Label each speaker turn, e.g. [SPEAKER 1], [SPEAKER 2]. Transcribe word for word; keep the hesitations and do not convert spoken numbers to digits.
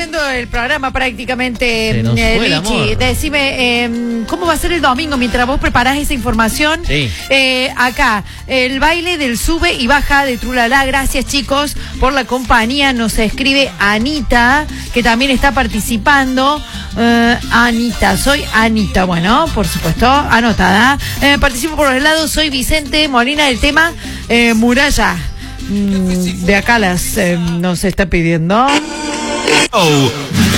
[SPEAKER 1] yendo el programa prácticamente,
[SPEAKER 2] eh,
[SPEAKER 1] Lichi. Decime, eh, ¿cómo va a ser el domingo mientras vos preparás esa información?
[SPEAKER 2] Sí.
[SPEAKER 1] Eh, acá, el baile del sube y baja de Trulala. Gracias, chicos, por la compañía. Nos escribe Anita, que también está participando. Uh, Anita, soy Anita. Bueno, por supuesto, anotada. Eh, participo por los lados, soy Vicente Molina, del tema eh, Muralla. Mm, de acá las eh, nos está pidiendo.
[SPEAKER 3] Oh.